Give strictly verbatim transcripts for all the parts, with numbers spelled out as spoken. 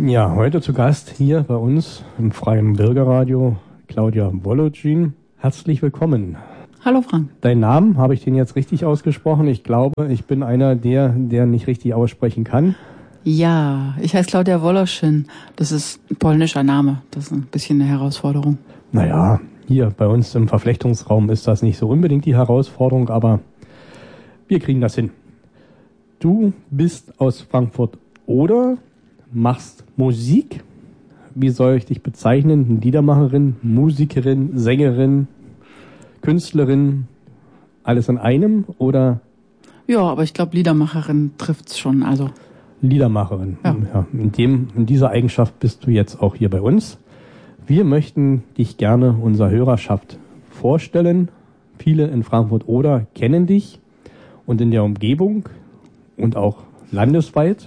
Ja, heute zu Gast hier bei uns im Freien Bürgerradio Claudia Wolocin. Herzlich willkommen. Hallo Frank. Deinen Namen, habe ich den jetzt richtig ausgesprochen? Ich glaube, ich bin einer der, der nicht richtig aussprechen kann. Ja, ich heiße Claudia Wolocin. Das ist ein polnischer Name. Das ist ein bisschen eine Herausforderung. Naja, hier bei uns im Verflechtungsraum ist das nicht so unbedingt die Herausforderung, aber wir kriegen das hin. Du bist aus Frankfurt oder machst Musik. Wie soll ich dich bezeichnen? Liedermacherin, Musikerin, Sängerin, Künstlerin, alles in einem oder? Ja, aber ich glaube, Liedermacherin trifft's schon. Also Liedermacherin. Ja. Ja, in dem, in dieser Eigenschaft bist du jetzt auch hier bei uns. Wir möchten dich gerne unserer Hörerschaft vorstellen. Viele in Frankfurt oder kennen dich und in der Umgebung und auch landesweit.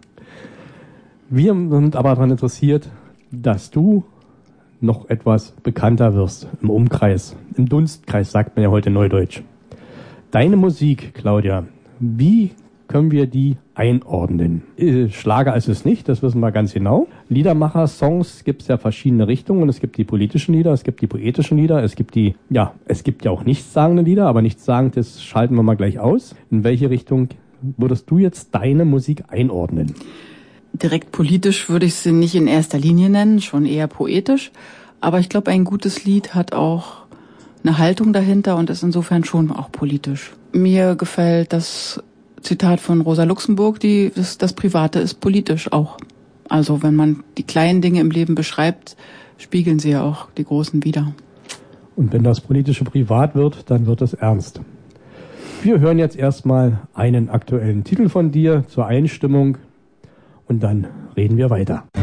Wir sind aber daran interessiert, dass du noch etwas bekannter wirst im Umkreis, im Dunstkreis, sagt man ja heute neudeutsch. Deine Musik, Claudia, wie können wir die einordnen? Schlager ist es nicht, das wissen wir ganz genau. Liedermacher-Songs gibt es ja verschiedene Richtungen. Es gibt die politischen Lieder, es gibt die poetischen Lieder, es gibt die, ja, es gibt ja auch nichtssagende Lieder, aber nichtssagendes schalten wir mal gleich aus. In welche Richtung würdest du jetzt deine Musik einordnen? Direkt politisch würde ich sie nicht in erster Linie nennen, schon eher poetisch. Aber ich glaube, ein gutes Lied hat auch eine Haltung dahinter und ist insofern schon auch politisch. Mir gefällt das Zitat von Rosa Luxemburg, die, das, das Private ist politisch auch. Also wenn man die kleinen Dinge im Leben beschreibt, spiegeln sie ja auch die großen wider. Und wenn das Politische privat wird, dann wird es ernst. Wir hören jetzt erstmal einen aktuellen Titel von dir zur Einstimmung und dann reden wir weiter.